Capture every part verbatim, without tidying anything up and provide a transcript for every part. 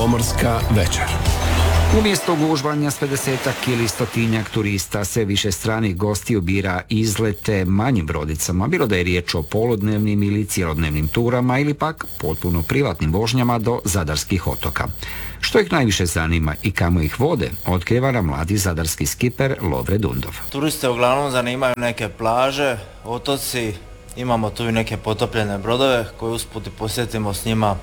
Pomorska večer. Umjesto gužvanja s pedesetak ili stotinjak turista, sve više stranih gostiju bira izlete manjim brodicama, bilo da je riječ o poludnevnim ili cijelodnevnim turama ili pak potpuno privatnim vožnjama do zadarskih otoka. Što ih najviše zanima i kamo ih vode, otkriva nam mladi zadarski skiper Lovre Dundov. Turiste uglavnom zanimaju neke plaže, otoci, imamo tu i neke potopljene brodove koje usput posjetimo s njima,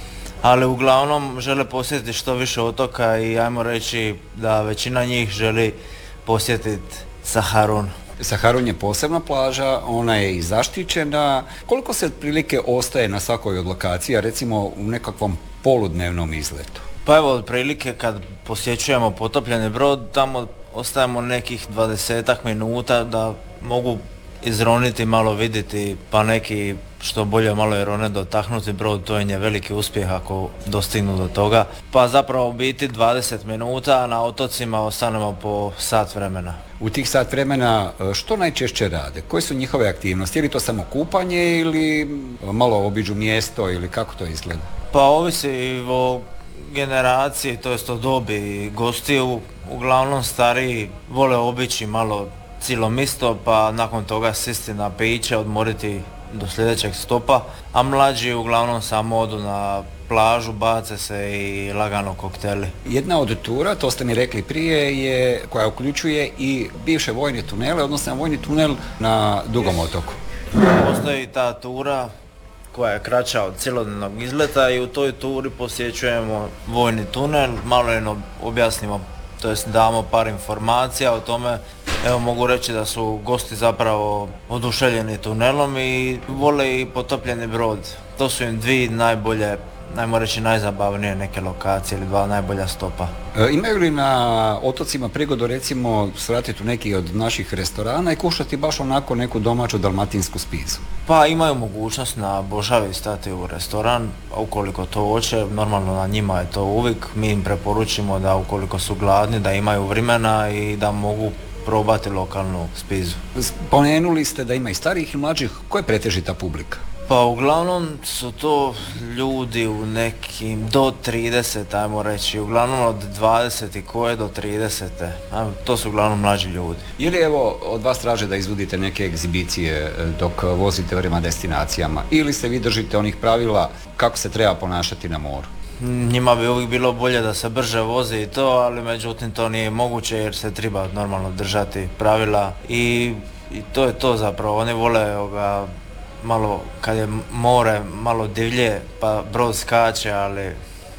ali uglavnom žele posjetiti što više otoka i ajmo reći da većina njih želi posjetiti Saharun. Saharun je posebna plaža, ona je i zaštićena. Koliko se otprilike ostaje na svakoj od lokacija, recimo u nekakvom poludnevnom izletu? Pa evo, otprilike kad posjećujemo potopljeni brod, tamo ostajemo nekih dvadesetak minuta da mogu izroniti, malo vidjeti, pa neki što bolje malo je rone dotaknuti brod, to je nje veliki uspjeh ako dostignu do toga. Pa zapravo u biti dvadeset minuta, a na otocima ostanemo po sat vremena. U tih sat vremena što najčešće rade? Koje su njihove aktivnosti? Je li to samo kupanje ili malo obiđu mjesto ili kako to izgleda? Pa ovisi o generaciji, to jest o dobi gostiju. Uglavnom stariji vole obići malo cijelo misto, pa nakon toga sisti na piće, odmoriti do sljedećeg stopa, a mlađi uglavnom samo odu na plažu, bace se i lagano kokteli. Jedna od tura, to ste mi rekli prije, je koja uključuje i bivše vojne tunele, odnosno vojni tunel na Dugom otoku. Postoji ta tura koja je kraća od cjelodnevnog izleta i u toj turi posjećujemo vojni tunel, malo jedno objasnimo, to jest damo par informacija o tome. Evo mogu reći da su gosti zapravo oduševljeni tunelom i vole i potopljeni brod. To su im dvije najbolje, najmo reći najzabavnije neke lokacije ili dva najbolja stopa. E, imaju li na otocima prigodu recimo svratiti u neki od naših restorana i kušati baš onako neku domaću dalmatinsku spizu? Pa imaju mogućnost na Božavi stati u restoran, a ukoliko to hoće, normalno na njima je to uvijek. Mi im preporučimo da ukoliko su gladni, da imaju vremena i da mogu probati lokalnu spizu. Spomenuli ste da ima i starijih i mlađih, koja je pretežita publika? Pa uglavnom su to ljudi u nekim do trideset, ajmo reći, uglavnom od dvadeset i koje do trideset, to su uglavnom mlađi ljudi. Ili evo od vas traže da izvodite neke egzibicije dok vozite prema destinacijama, ili se vi držite onih pravila kako se treba ponašati na moru? Njima bi uvijek bilo bolje da se brže vozi i to, ali međutim to nije moguće jer se treba normalno držati pravila i, i to je to zapravo. Oni vole ovoga, malo kad je more malo divlje pa brod skače, ali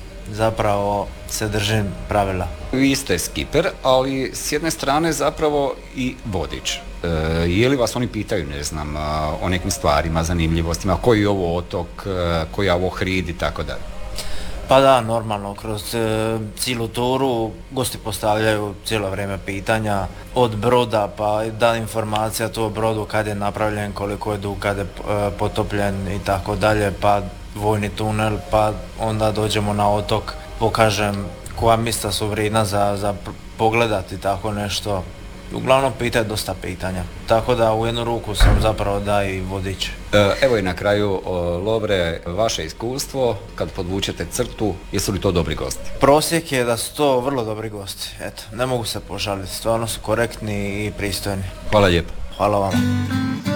zapravo se držim pravila. Vi ste skiper, ali s jedne strane zapravo i vodič. E, je li vas oni pitaju, ne znam, o nekim stvarima, zanimljivostima, koji je ovo otok, koji je ovo hrid i tako dalje? Pa da, normalno, kroz e, cijelu turu gosti postavljaju cijelo vrijeme pitanja od broda, pa da informacija tu o brodu kad je napravljen, koliko je dug, kad je e, potopljen i tako dalje, pa vojni tunel, pa onda dođemo na otok, pokažem koja mjesta su vrijedna za, za pogledati tako nešto. Uglavnom pitaju dosta pitanja, tako da u jednu ruku sam zapravo da i vodič. Evo i na kraju, Lovre, vaše iskustvo, kad podvučete crtu, jesu li to dobri gosti? Prosjek je da su to vrlo dobri gosti, eto, ne mogu se požaliti, stvarno su korektni i pristojni. Hvala lijepo. Hvala vama.